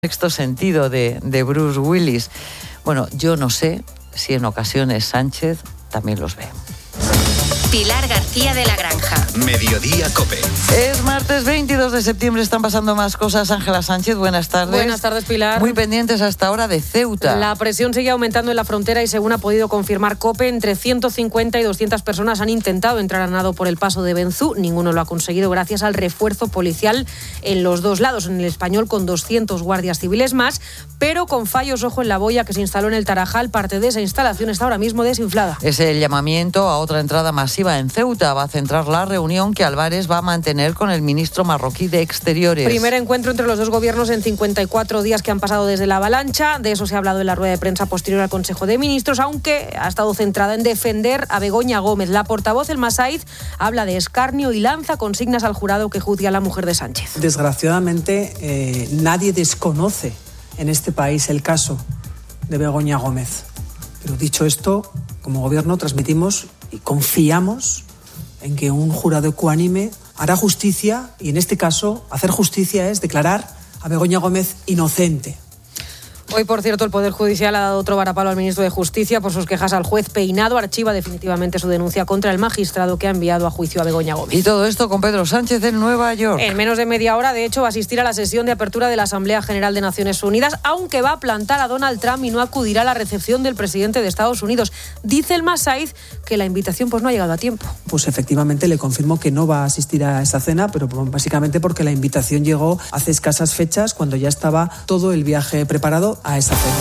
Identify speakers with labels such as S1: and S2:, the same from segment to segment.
S1: Sexto sentido de Bruce Willis. Bueno, yo no sé si en ocasiones Sánchez también los ve.
S2: Pilar García de la Granja.
S3: Mediodía COPE.
S1: Es martes 22 de septiembre, están pasando más cosas. Ángela Sánchez, buenas tardes.
S4: Buenas tardes, Pilar.
S1: Muy pendientes hasta ahora de Ceuta.
S4: La presión sigue aumentando en la frontera y según ha podido confirmar COPE, entre 150 y 200 personas han intentado entrar a nado por el paso de Benzú. Ninguno lo ha conseguido gracias al refuerzo policial en los dos lados. En el Español con 200 guardias civiles más, pero con fallos, ojo, en la boya que se instaló en el Tarajal. Parte de esa instalación está ahora mismo desinflada.
S1: Es el llamamiento a otra entrada masiva en Ceuta. Va a centrar la reunión que Álvarez va a mantener con el ministro marroquí de Exteriores.
S4: Primer encuentro entre los dos gobiernos en 54 días que han pasado desde la avalancha. De eso se ha hablado en la rueda de prensa posterior al Consejo de Ministros, aunque ha estado centrada en defender a Begoña Gómez. La portavoz, El Masaiz, habla de escarnio y lanza consignas al jurado que juzgue a la mujer de Sánchez.
S5: Desgraciadamente, nadie desconoce en este país el caso de Begoña Gómez. Pero dicho esto, como gobierno transmitimos y confiamos en que un jurado ecuánime hará justicia, y en este caso hacer justicia es declarar a Begoña Gómez inocente.
S4: Hoy, por cierto, el Poder Judicial ha dado otro varapalo al ministro de Justicia por sus quejas al juez Peinado. Archiva definitivamente su denuncia contra el magistrado que ha enviado a juicio a Begoña Gómez.
S1: Y todo esto con Pedro Sánchez en Nueva York.
S4: En menos de media hora, de hecho, va a asistir a la sesión de apertura de la Asamblea General de Naciones Unidas, aunque va a plantar a Donald Trump y no acudirá a la recepción del presidente de Estados Unidos. Dice El Masaiz que la invitación no ha llegado a tiempo.
S5: Pues efectivamente le confirmo que no va a asistir a esa cena, pero básicamente porque la invitación llegó hace escasas fechas, cuando ya estaba todo el viaje preparado a esa cena.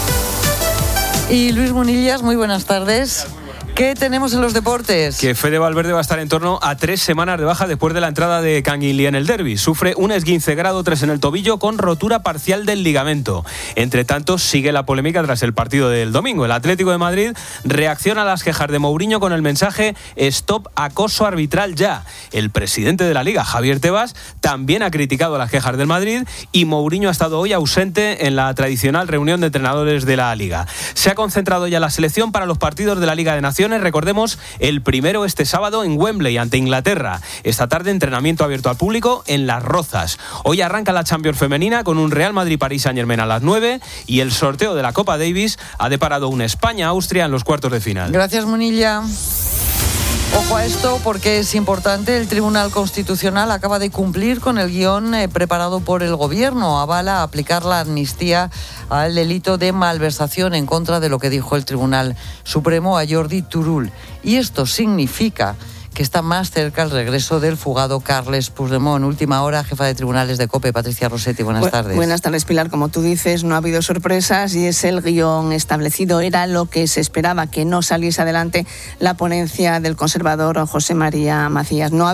S1: Y Luis Munillas, muy buenas tardes. ¿Qué tenemos en los deportes?
S6: Que Fede Valverde va a estar en torno a 3 semanas de baja después de la entrada de Canguilía en el derbi. Sufre un esguince grado 3 en el tobillo con rotura parcial del ligamento. Entre tanto, sigue la polémica tras el partido del domingo. El Atlético de Madrid reacciona a las quejas de Mourinho con el mensaje "Stop acoso arbitral ya". El presidente de la Liga, Javier Tebas, también ha criticado las quejas del Madrid y Mourinho ha estado hoy ausente en la tradicional reunión de entrenadores de la Liga. Se ha concentrado ya la selección para los partidos de la Liga de Naciones. Recordemos, el primero este sábado en Wembley ante Inglaterra. Esta tarde entrenamiento abierto al público en Las Rozas. Hoy arranca la Champions femenina con un Real Madrid-París Saint-Germain a las 9 y el sorteo de la Copa Davis ha deparado un España-Austria en los cuartos de final.
S1: Gracias, Munilla. Ojo a esto porque es importante. El Tribunal Constitucional acaba de cumplir con el guión preparado por el Gobierno. Avala aplicar la amnistía al delito de malversación en contra de lo que dijo el Tribunal Supremo a Jordi Turull. Y esto significa que está más cerca el regreso del fugado Carles Puigdemont. Última hora, jefa de tribunales de COPE, Patricia Rossetti. Buenas tardes.
S7: Buenas tardes, Pilar. Como tú dices, no ha habido sorpresas y es el guión establecido. Era lo que se esperaba, que no saliese adelante la ponencia del conservador José María Macías. No ha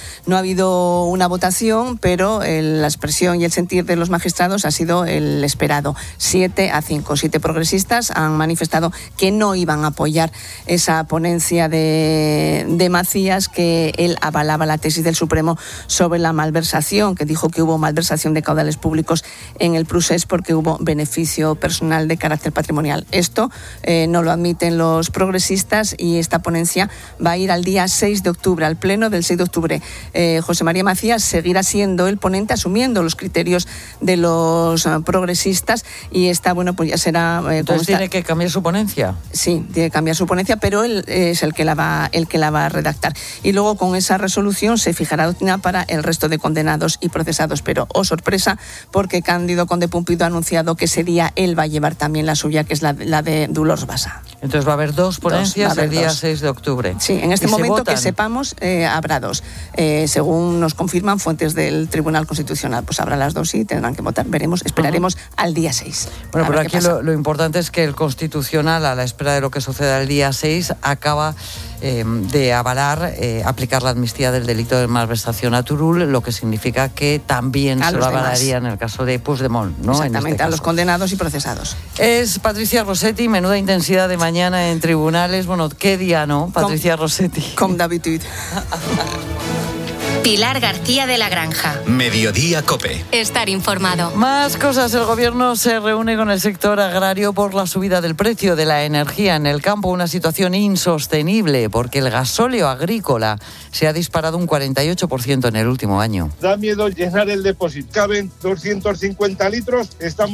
S7: habido una votación, pero la expresión y el sentir de los magistrados ha sido el esperado. 7-5. 7 progresistas han manifestado que no iban a apoyar esa ponencia de Macías, que él avalaba la tesis del Supremo sobre la malversación, que dijo que hubo malversación de caudales públicos en el procés porque hubo beneficio personal de carácter patrimonial. Esto no lo admiten los progresistas y esta ponencia va a ir al día 6 de octubre, al pleno del 6 de octubre. José María Macías seguirá siendo el ponente, asumiendo los criterios de los progresistas, y esta, pues ya será...
S1: Entonces tiene que cambiar su ponencia.
S7: Sí, tiene que cambiar su ponencia, pero él es el que la va a redactar. Y luego con esa resolución se fijará doctrina para el resto de condenados y procesados. Pero, oh sorpresa, porque Cándido Conde Pumpido ha anunciado que ese día él va a llevar también la suya, que es la de Dolors Bassa.
S1: Entonces va a haber 2 ponencias el día 6 de octubre.
S7: Sí, en este momento que sepamos habrá 2. Según nos confirman fuentes del Tribunal Constitucional, pues habrá las 2 y tendrán que votar. Esperaremos al día 6.
S1: Bueno, pero aquí lo importante es que el Constitucional, a la espera de lo que suceda el día 6, acaba de avalar aplicar la amnistía del delito de malversación a Turull, lo que significa que también se lo avalaría en el caso de Puigdemont, ¿no?
S7: Exactamente,
S1: en este
S7: a los condenados y procesados.
S1: Es Patricia Rossetti, menuda intensidad de mañana en tribunales. Bueno, ¿qué día, no, Patricia Rossetti?
S7: Comme d'habitude.
S2: Pilar García de la Granja.
S3: Mediodía COPE.
S2: Estar informado.
S1: Más cosas. El Gobierno se reúne con el sector agrario por la subida del precio de la energía en el campo. Una situación insostenible porque el gasóleo agrícola se ha disparado un 48% en el último año.
S8: Da miedo llenar el depósito. Caben 250 litros. Estamos